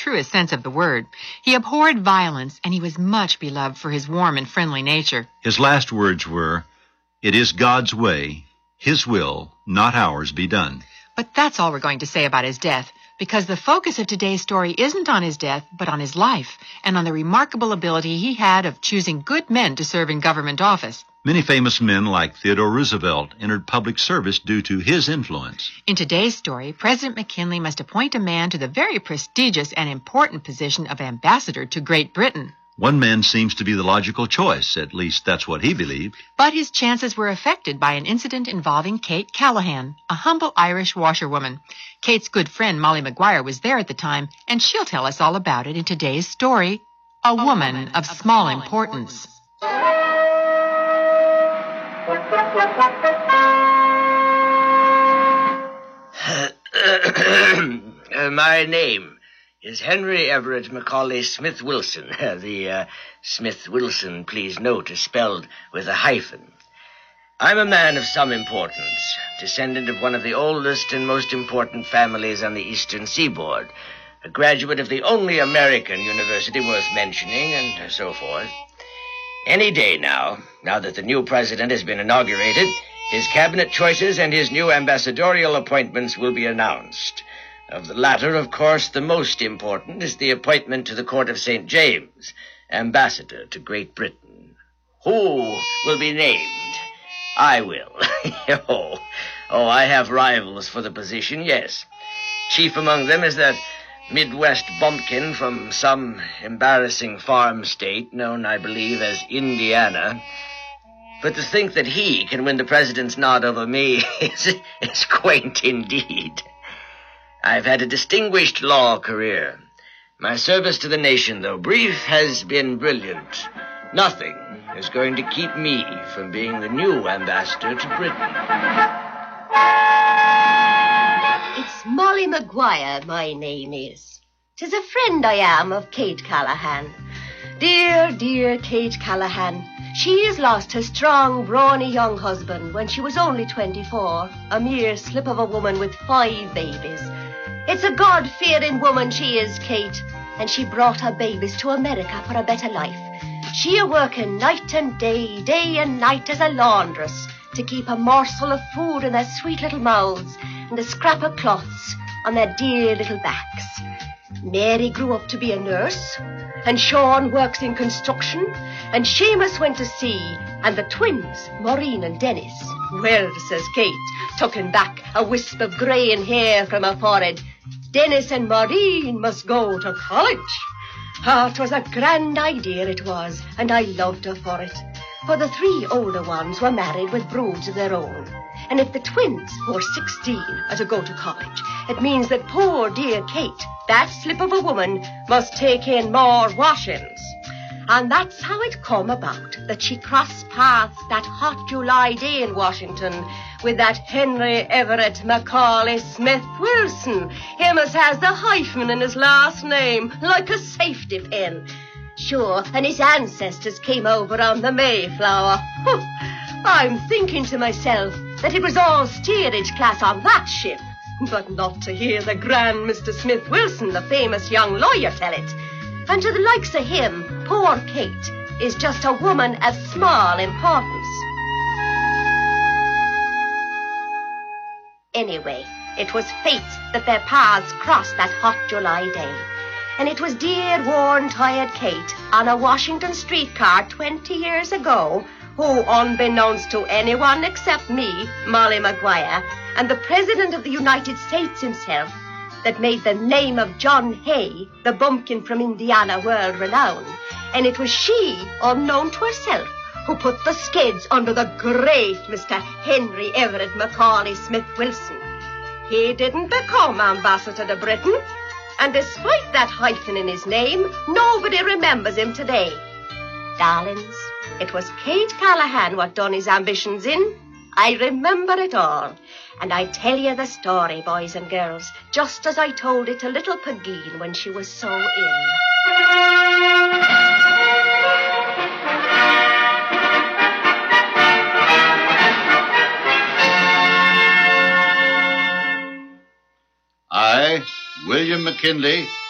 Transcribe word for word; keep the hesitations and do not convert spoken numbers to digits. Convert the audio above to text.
truest sense of the word. He abhorred violence, and he was much beloved for his warm and friendly nature. His last words were, "It is God's way, His will, not ours, be done." But that's all we're going to say about his death, because the focus of today's story isn't on his death, but on his life, and on the remarkable ability he had of choosing good men to serve in government office. Many famous men like Theodore Roosevelt entered public service due to his influence. In today's story, President McKinley must appoint a man to the very prestigious and important position of ambassador to Great Britain. One man seems to be the logical choice, at least that's what he believed. But his chances were affected by an incident involving Kate Callahan, a humble Irish washerwoman. Kate's good friend Molly Maguire was there at the time, and she'll tell us all about it in today's story, A, a Woman, woman of, of Small, small Importance. uh, my name is Henry Everett Macaulay Smith Wilson. The uh, Smith Wilson, please note, is spelled with a hyphen. I'm a man of some importance, descendant of one of the oldest and most important families on the eastern seaboard, a graduate of the only American university worth mentioning, and so forth. Any day now, now that the new president has been inaugurated, his cabinet choices and his new ambassadorial appointments will be announced. Of the latter, of course, the most important is the appointment to the court of Saint James, ambassador to Great Britain. Who will be named? I will. oh, oh, I have rivals for the position, yes. Chief among them is that Midwest bumpkin from some embarrassing farm state known, I believe, as Indiana. But to think that he can win the president's nod over me is, is quaint indeed. I've had a distinguished law career. My service to the nation, though brief, has been brilliant. Nothing is going to keep me from being the new ambassador to Britain. It's Molly Maguire, my name is. 'Tis a friend I am of Kate Callahan. Dear, dear Kate Callahan. She has lost her strong, brawny young husband when she was only twenty-four, a mere slip of a woman with five babies. It's a God-fearing woman she is, Kate, and she brought her babies to America for a better life. She a working night and day, day and night as a laundress to keep a morsel of food in their sweet little mouths and a scrap of cloths on their dear little backs. Mary grew up to be a nurse, and Sean works in construction, and Seamus went to sea, and the twins, Maureen and Dennis. Well, says Kate, tucking back a wisp of greying hair from her forehead, Dennis and Maureen must go to college. Ah, 'twas a grand idea it was, and I loved her for it. For the three older ones were married with broods of their own. And if the twins, who are sixteen, are to go to college, it means that poor dear Kate, that slip of a woman, must take in more washings. And that's how it come about that she crossed paths that hot July day in Washington with that Henry Everett Macaulay Smith Wilson, him as has the hyphen in his last name, like a safety pin. Sure, and his ancestors came over on the Mayflower. I'm thinking to myself that it was all steerage class on that ship, but not to hear the grand Mister Smith Wilson, the famous young lawyer, tell it. And to the likes of him, poor Kate is just a woman of small importance. Anyway, it was fate that their paths crossed that hot July day. And it was dear, worn, tired Kate on a Washington streetcar twenty years ago who, unbeknownst to anyone except me, Molly Maguire, and the President of the United States himself, that made the name of John Hay, the bumpkin from Indiana, world-renowned. And it was she, unknown to herself, who put the skids under the great Mister Henry Everett Macaulay Smith Wilson. He didn't become ambassador to Britain, and despite that hyphen in his name, nobody remembers him today. Darlings, it was Kate Callahan what done his ambitions in. I remember it all. And I tell you the story, boys and girls, just as I told it to little Pegeen when she was so ill. I, William McKinley,